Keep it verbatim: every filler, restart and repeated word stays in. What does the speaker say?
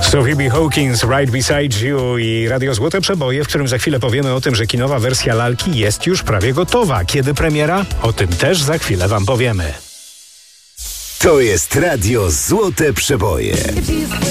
Sophie B. Hawkins, Right Beside You i Radio Złote Przeboje, w którym za chwilę powiemy o tym, że kinowa wersja lalki jest już prawie gotowa. Kiedy premiera? O tym też za chwilę wam powiemy. To jest Radio Złote Przeboje.